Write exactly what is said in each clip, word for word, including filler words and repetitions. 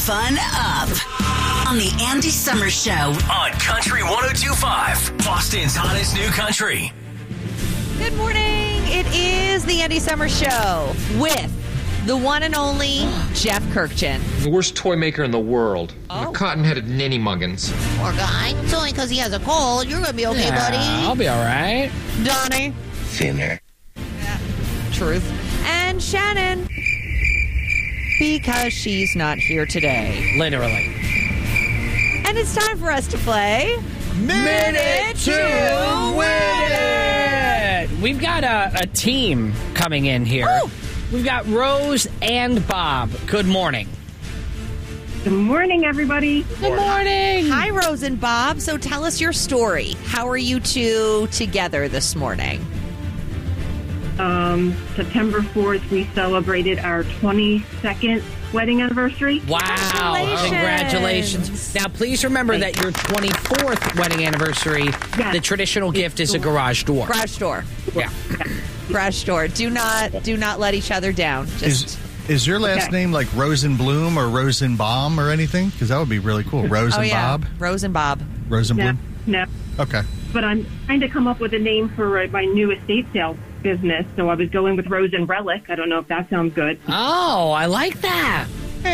Fun up on the Andy Summers Show on Country one oh two point five, Boston's hottest new country. Good morning. It is the Andy Summers Show with the one and only Jeff Kirkchin. The worst toy maker in the world. Oh. The cotton-headed ninny muggins. Poor guy. It's only because he has a cold. You're going to be okay, Yeah, buddy. I'll be all right. Donnie. Thinner. Yeah. Truth. And Shannon. Because she's not here today. Literally. And it's time for us to play Minute to Win It! We've got a, a team coming in here. Woo! We've got Rose and Bob. Good morning. Good morning, everybody. Good morning. Hi, Rose and Bob. So tell us your story. How are you two together this morning? Um, September fourth, we celebrated our twenty-second wedding anniversary. Wow. Congratulations. Congratulations. Now, please remember that your twenty-fourth wedding anniversary, Yes. the traditional gift is a garage door. Garage door. Yeah. Garage door. Do not do not let each other down. Just Is is your last Okay. name like Rosenblum or Rosenbaum or anything? Because that would be really cool. Rose oh and yeah, Bob? Rose and Bob. No, Rosenblum? no. Okay. But I'm trying to come up with a name for uh, my new estate sale business, so I was going with Rose and Relic. I don't know if that sounds good. Oh, I like that.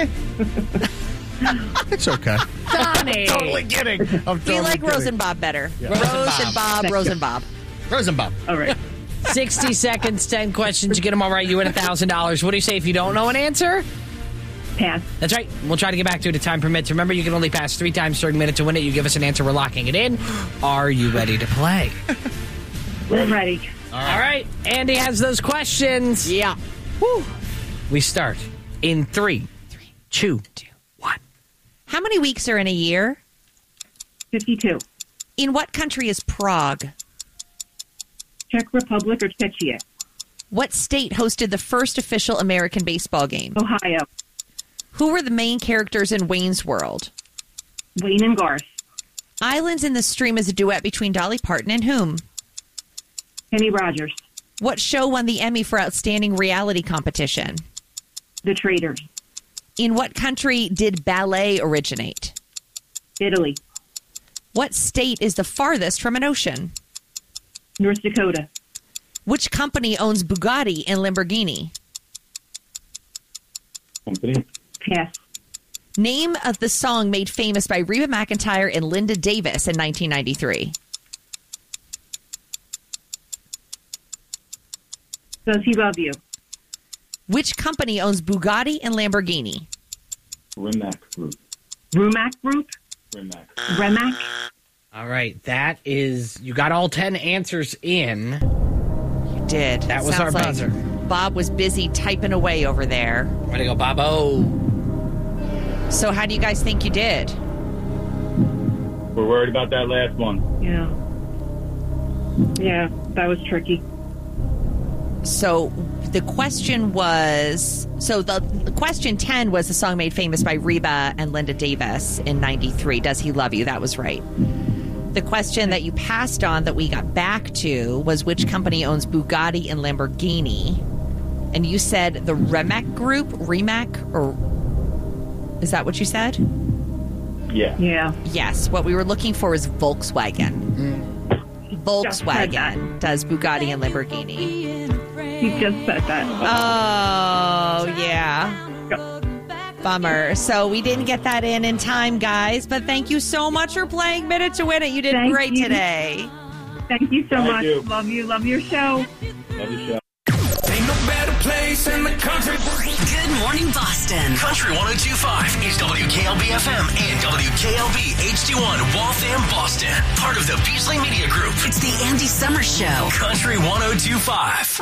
It's okay. Donnie. Totally kidding. I'm totally We like kidding. Rose and Bob better. Yeah. Rose, Rose and and Bob. Bob. Rose and Bob. Rosenbaum. All right. sixty seconds, ten questions. You get them all right, you win one thousand dollars. What do you say if you don't know an answer? Pass. That's right. We'll try to get back to it if time permits. Remember, you can only pass three times during Minute to Win It. You give us an answer, we're locking it in. Are you ready to play? We're ready. All right. Andy has those questions. Yeah. Woo. We start in three, three, two, two, one. How many weeks are in a year? fifty-two. In what country is Prague? Czech Republic or Czechia? What state hosted the first official American baseball game? Ohio. Who were the main characters in Wayne's World? Wayne and Garth. Islands in the Stream is a duet between Dolly Parton and whom? Kenny Rogers. What show won the Emmy for Outstanding Reality Competition? The Traders. In what country did ballet originate? Italy. What state is the farthest from an ocean? North Dakota. Which company owns Bugatti and Lamborghini? Company. Pass. Name of the song made famous by Reba McEntire and Linda Davis in nineteen ninety-three. Does he love you? Which company owns Bugatti and Lamborghini? Rimac Group. Rumac Group? Rimac. Remac? All right. That is, you got all ten answers in. You did. That was Sounds our like buzzer. Bob was busy typing away over there. Ready to go, Bobo? So how do you guys think you did? We're worried about that last one. Yeah. Yeah, that was tricky. So the question was, so the, the question ten was the song made famous by Reba and Linda Davis in ninety-three. Does he love you? That was right. The question that you passed on that we got back to was which company owns Bugatti and Lamborghini? And you said the Rimac Group, Rimac, or is that what you said? Yeah. Yeah. Yes. What we were looking for was Volkswagen. Just said that. Volkswagen does Bugatti and Lamborghini. He just said that. Oh, yeah. Bummer. So we didn't get that in in time, guys. But thank you so much for playing Minute to Win It. You did Thank great you. today. Thank you so Thank much. you. Love you. Love your show. Love the show. Ain't no better place in the country. Good Morning Boston. Country one oh two point five is W K L B F M and W K L B H D one Waltham, Boston. Part of the Beasley Media Group. It's the Andy Summers Show. Country one oh two point five.